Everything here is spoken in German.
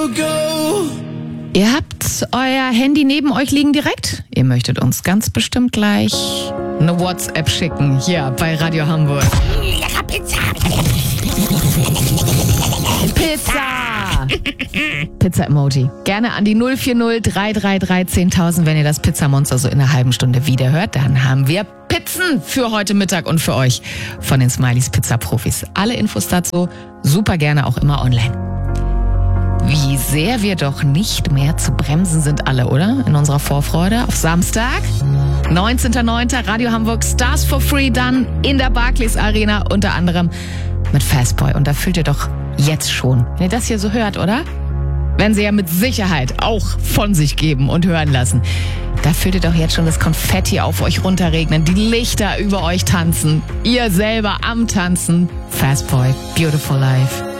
Ihr habt euer Handy neben euch liegen direkt? Ihr möchtet uns ganz bestimmt gleich eine WhatsApp schicken, hier bei Radio Hamburg. Lecker Pizza! Pizza-Emoji. Gerne an die 040 333 10.000, wenn ihr das Pizzamonster so in einer halben Stunde wieder hört. Dann haben wir Pizzen für heute Mittag und für euch von den Smileys Pizza-Profis. Alle Infos dazu super gerne auch immer online. Wie sehr wir doch nicht mehr zu bremsen sind alle, oder? In unserer Vorfreude auf Samstag. 19.09. Radio Hamburg Stars for Free, dann in der Barclays Arena, unter anderem mit Fastboy. Und da fühlt ihr doch jetzt schon, wenn ihr das hier so hört, oder? Werden sie ja mit Sicherheit auch von sich geben und hören lassen. Da fühlt ihr doch jetzt schon das Konfetti auf euch runterregnen, die Lichter über euch tanzen, ihr selber am Tanzen. Fastboy, Beautiful Life.